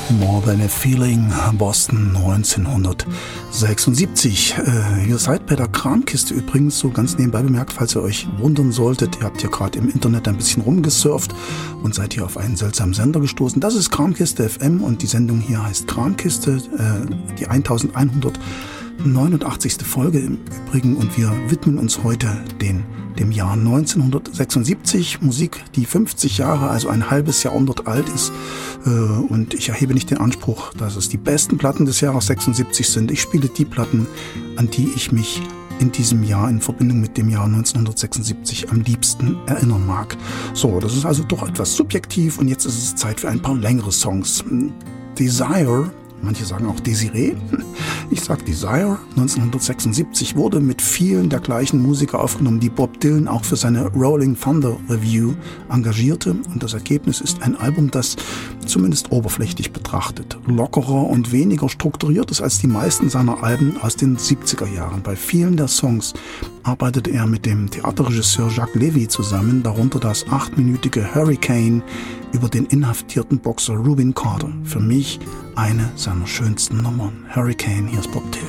More Than a Feeling, Boston 1976. Ihr seid bei der Kramkiste übrigens, so ganz nebenbei bemerkt, falls ihr euch wundern solltet. Ihr habt ja gerade im Internet ein bisschen rumgesurft und seid hier auf einen seltsamen Sender gestoßen. Das ist Kramkiste FM und die Sendung hier heißt Kramkiste, die 1189. Folge im Übrigen, und wir widmen uns heute dem Jahr 1976, Musik, die 50 Jahre, also ein halbes Jahrhundert alt ist, und ich erhebe nicht den Anspruch, dass es die besten Platten des Jahres 76 sind. Ich spiele die Platten, an die ich mich in diesem Jahr in Verbindung mit dem Jahr 1976 am liebsten erinnern mag. So, das ist also doch etwas subjektiv, und jetzt ist es Zeit für ein paar längere Songs. Desire, manche sagen auch Desiree, ich sag Desire, 1976, wurde mit vielen der gleichen Musiker aufgenommen, die Bob Dylan auch für seine Rolling Thunder Review engagierte, und das Ergebnis ist ein Album, das zumindest oberflächlich betrachtet lockerer und weniger strukturiert ist als die meisten seiner Alben aus den 70er Jahren. Bei vielen der Songs arbeitete er mit dem Theaterregisseur Jacques Levy zusammen, darunter das 8-minütige Hurricane über den inhaftierten Boxer Rubin Carter. Für mich eine seiner schönsten Nummern. Hurricane, hier ist Bob Dylan.